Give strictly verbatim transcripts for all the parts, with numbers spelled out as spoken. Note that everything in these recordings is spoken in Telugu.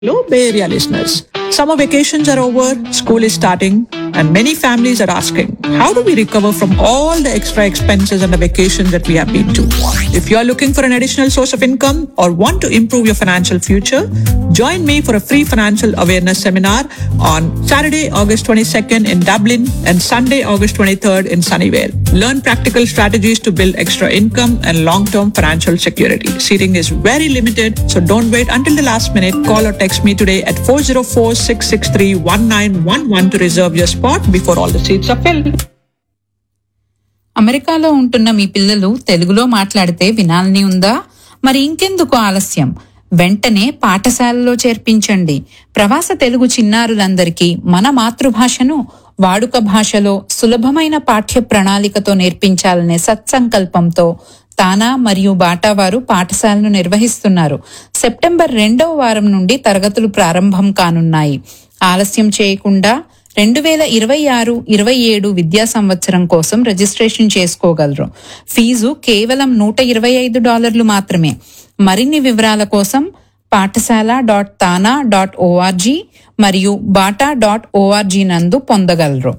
Hello, Bay Area listeners. Summer vacations are over, school is starting, and many families are asking, how do we recover from all the extra expenses and the vacations that we have been to? If you are looking for an additional source of income or want to improve your financial future, join me for a free financial awareness seminar on Saturday, August twenty-second in Dublin and Sunday, August twenty-third in Sunnyvale. Learn practical strategies to build extra income and long-term financial security. Seating is very limited, so don't wait until the last minute. Call or text me today at four zero four, six six three, one nine one one to reserve your spot before all the seats are filled. అమెరికాలో ఉంటున్న మీ పిల్లలు తెలుగులో మాట్లాడితే వినాలని ఉందా? మరి ఇంకెందుకు ఆలస్యం? వెంటనే పాఠశాలలో చేర్పించండి. ప్రవాస తెలుగు చిన్నారులందరికీ మన మాతృభాషను వాడుక భాషలో సులభమైన పాఠ్య ప్రణాళికతో నేర్పించాలనే సత్సంకల్పంతో తానా మరియు బాటా వారు పాఠశాలను నిర్వహిస్తున్నారు. సెప్టెంబర్ రెండవ వారం నుండి తరగతులు ప్రారంభం కానున్నాయి. ఆలస్యం చేయకుండా రెండు వేల ఇరవై ఆరు ఇరవై ఏడు విద్యా సంవత్సరం కోసం రిజిస్ట్రేషన్ చేసుకోగలరు. ఫీజు కేవలం నూట ఇరవై ఐదు డాలర్లు మాత్రమే. మరిన్ని వివరాల కోసం పాఠశాల డాట్ తానా డాట్ ఓఆర్జీ మరియు బాటా డాట్ ఓఆర్జీ నందు పొందగలరు.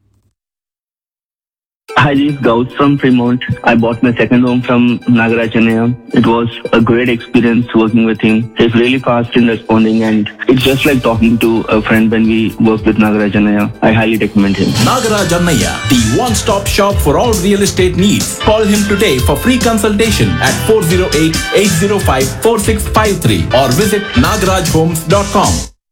Hi, this is Gauss from Fremont. I bought my second home from Nagarajanya. It was a great experience working with him. He's really fast in responding, and it's just like talking to a friend when we work with Nagarajanya. I highly recommend him. Nagarajanya, the one-stop shop for all real estate needs. Call him today for free consultation at four zero eight, eight zero five, four six five three or visit nagaraj homes dot com.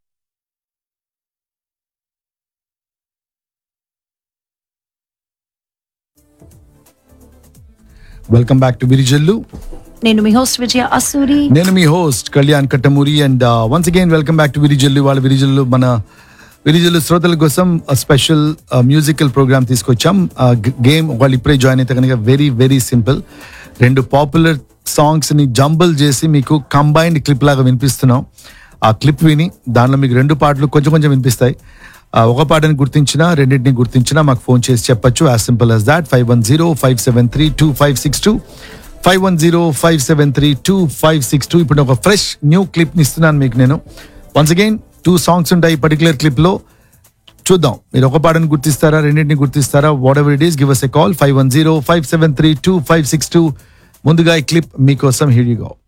Welcome back to Virijallu. నేను మీ హోస్ట్ విజయ అసూరి. నేను మీ host Kalyan Kattamuri. And once again welcome back to Virijallu. వాళ్ళ విరిజల్లు మన విరిజల్లు శ్రోతల కోసం స్పెషల్ మ్యూజికల్ ప్రోగ్రామ్ తీసుకొచ్చాం. గేమ్ వాళ్ళు ఇప్పుడే జాయిన్ అయితే కనుక వెరీ వెరీ సింపుల్. రెండు పాపులర్ సాంగ్స్ ని జంబుల్ చేసి మీకు కంబైన్డ్ క్లిప్ లాగా వినిపిస్తున్నాం. ఆ క్లిప్ విని దానిలో మీకు రెండు పాటలు కొంచెం కొంచెం వినిపిస్తాయి. ఒక పాటని గుర్తించినా రెండింటిని గుర్తించినా మాకు ఫోన్ చేసి చెప్పొచ్చు. As simple as that. Five one zero five seven three two five six two five one zero five seven three two five six two ఇప్పుడు ఒక ఫ్రెష్ న్యూ క్లిప్ ఇస్తున్నాను మీకు నేను. వన్స్ అగైన్ టూ సాంగ్స్ ఉంటాయి పర్టికులర్ క్లిప్ లో. చూద్దాం మీరు ఒక పాటని గుర్తిస్తారా రెండింటిని గుర్తిస్తారా? What ever it is, give us a call. Five one zero five seven three two five six two. ముందుగా ఈ క్లిప్ మీకోసం. Here you go.